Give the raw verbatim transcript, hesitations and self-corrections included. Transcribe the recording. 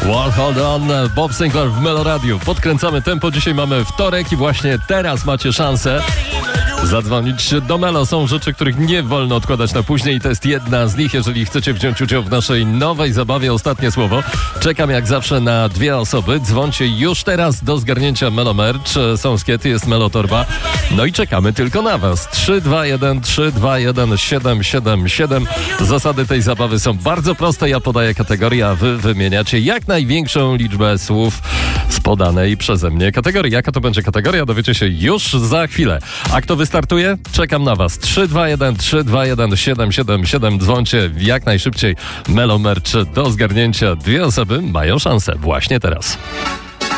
Well, hold on, Bob Sinclair w Melo Radio. Podkręcamy tempo, dzisiaj mamy wtorek i właśnie teraz macie szansę zadzwonić do Melo. Są rzeczy, których nie wolno odkładać na później i to jest jedna z nich. Jeżeli chcecie wziąć udział w naszej nowej zabawie, ostatnie słowo. Czekam jak zawsze na dwie osoby. Dzwońcie już teraz do zgarnięcia Melo Merch. Są skiety, jest Melo Torba. No i czekamy tylko na was. trzy dwa jeden trzy dwa jeden siedem siedem siedem. Zasady tej zabawy są bardzo proste. Ja podaję kategorię, a wy wymieniacie jak największą liczbę słów z podanej przeze mnie kategorii. Jaka to będzie kategoria, dowiecie się już za chwilę. A kto wystartuje? Czekam na was. trzy dwa jeden trzy dwa jeden siedem siedem siedem. Dzwońcie jak najszybciej. Melo Merch do zgarnięcia. Dwie osoby mają szansę właśnie teraz.